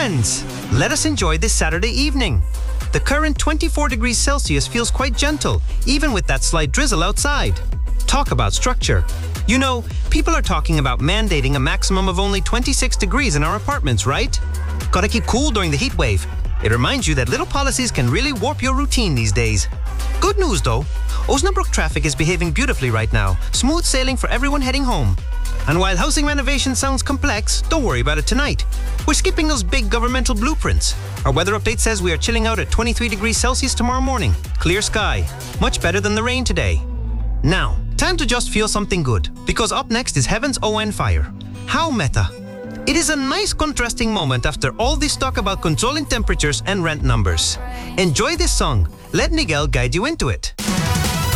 friends, let us enjoy this Saturday evening. The current 24 degrees Celsius feels quite gentle, even with that slight drizzle outside. Talk about structure. You know, people are talking about mandating a maximum of only 26 degrees in our apartments, right? Gotta keep cool during the heat wave. It reminds you that little policies can really warp your routine these days. Good news though, Osnabrück traffic is behaving beautifully right now, smooth sailing for everyone heading home. And while housing renovation sounds complex, don't worry about it tonight. We're skipping those big governmental blueprints. Our weather update says we are chilling out at 23 degrees Celsius tomorrow morning. Clear sky. Much better than the rain today. Now, time to just feel something good, because up next is Heaven's ON Fire. How meta. It is a nice contrasting moment after all this talk about controlling temperatures and rent numbers. Enjoy this song. Let Miguel guide you into it.